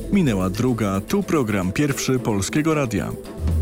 Minęła druga, tu program pierwszy Polskiego Radia.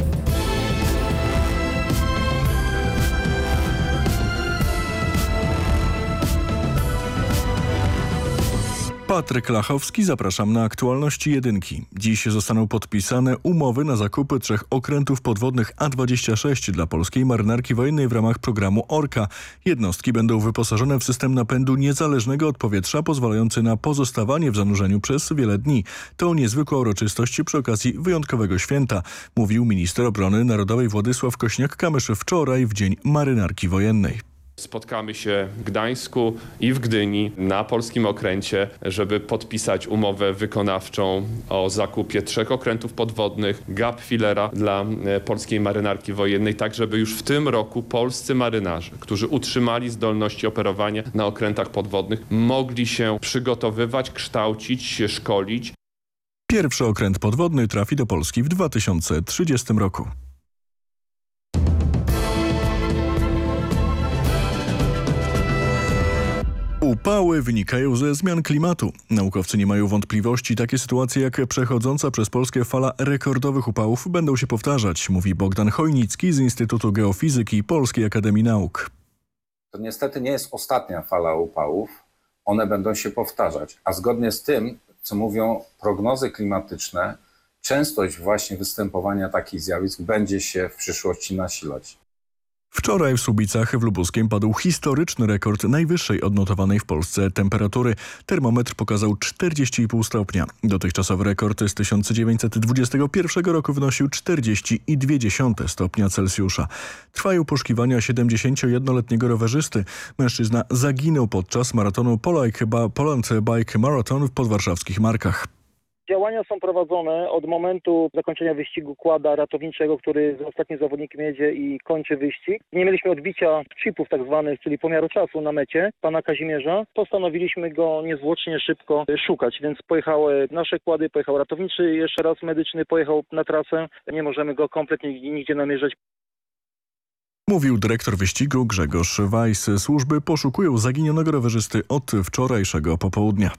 Patryk Lachowski, zapraszam na aktualności jedynki. Dziś zostaną podpisane umowy na zakupy 3 okrętów podwodnych A26 dla polskiej marynarki wojennej w ramach programu Orka. Jednostki będą wyposażone w system napędu niezależnego od powietrza, pozwalający na pozostawanie w zanurzeniu przez wiele dni. To niezwykła uroczystość przy okazji wyjątkowego święta, mówił minister obrony narodowej Władysław Kośniak-Kamysz wczoraj w Dzień Marynarki Wojennej. Spotkamy się w Gdańsku i w Gdyni na polskim okręcie, żeby podpisać umowę wykonawczą o zakupie 3 okrętów podwodnych Gapfillera dla polskiej marynarki wojennej, tak żeby już w tym roku polscy marynarze, którzy utrzymali zdolności operowania na okrętach podwodnych, mogli się przygotowywać, kształcić się, szkolić. Pierwszy okręt podwodny trafi do Polski w 2030 roku. Upały wynikają ze zmian klimatu. Naukowcy nie mają wątpliwości. Takie sytuacje jak przechodząca przez Polskę fala rekordowych upałów będą się powtarzać, mówi Bogdan Chojnicki z Instytutu Geofizyki Polskiej Akademii Nauk. To niestety nie jest ostatnia fala upałów. One będą się powtarzać. A zgodnie z tym, co mówią prognozy klimatyczne, częstość właśnie występowania takich zjawisk będzie się w przyszłości nasilać. Wczoraj w Słubicach w Lubuskiem padł historyczny rekord najwyższej odnotowanej w Polsce temperatury. Termometr pokazał 40,5 stopnia. Dotychczasowy rekord z 1921 roku wynosił 40,2 stopnia Celsjusza. Trwają poszukiwania 71-letniego rowerzysty. Mężczyzna zaginął podczas maratonu Poland Bike Marathon w podwarszawskich Markach. Działania są prowadzone od momentu zakończenia wyścigu quada ratowniczego, który z ostatnim zawodnikiem jedzie i kończy wyścig. Nie mieliśmy odbicia chipów tak zwanych, czyli pomiaru czasu na mecie pana Kazimierza. Postanowiliśmy go niezwłocznie, szybko szukać, więc pojechały nasze quady, pojechał ratowniczy, jeszcze raz medyczny, pojechał na trasę. Nie możemy go kompletnie nigdzie namierzać. Mówił dyrektor wyścigu Grzegorz Weiss. Służby poszukują zaginionego rowerzysty od wczorajszego popołudnia.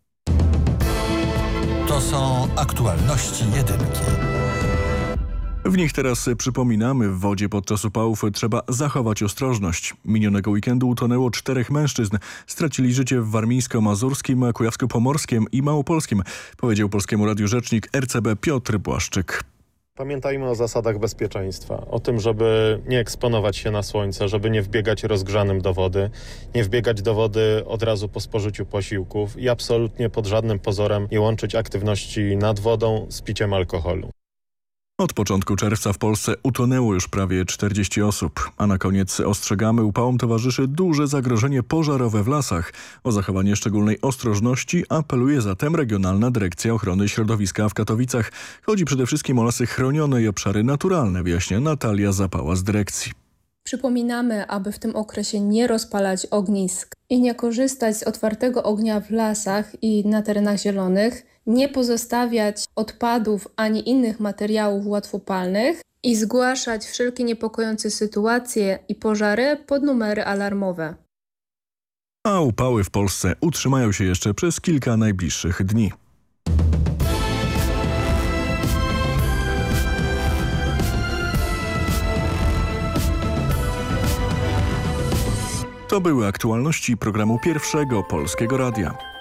To są aktualności jedynki. W nich teraz przypominamy, w wodzie podczas upałów trzeba zachować ostrożność. Minionego weekendu utonęło 4 mężczyzn. Stracili życie w warmińsko-mazurskim, kujawsko-pomorskim i małopolskim, powiedział Polskiemu Radiu rzecznik RCB Piotr Błaszczyk. Pamiętajmy o zasadach bezpieczeństwa, o tym, żeby nie eksponować się na słońce, żeby nie wbiegać rozgrzanym do wody, nie wbiegać do wody od razu po spożyciu posiłków i absolutnie pod żadnym pozorem nie łączyć aktywności nad wodą z piciem alkoholu. Od początku czerwca w Polsce utonęło już prawie 40 osób. A na koniec ostrzegamy, upałom towarzyszy duże zagrożenie pożarowe w lasach. O zachowanie szczególnej ostrożności apeluje zatem Regionalna Dyrekcja Ochrony Środowiska w Katowicach. Chodzi przede wszystkim o lasy chronione i obszary naturalne, wyjaśnia Natalia Zapała z dyrekcji. Przypominamy, aby w tym okresie nie rozpalać ognisk i nie korzystać z otwartego ognia w lasach i na terenach zielonych, nie pozostawiać odpadów ani innych materiałów łatwopalnych i zgłaszać wszelkie niepokojące sytuacje i pożary pod numery alarmowe. A upały w Polsce utrzymają się jeszcze przez kilka najbliższych dni. To były aktualności programu Pierwszego Polskiego Radia.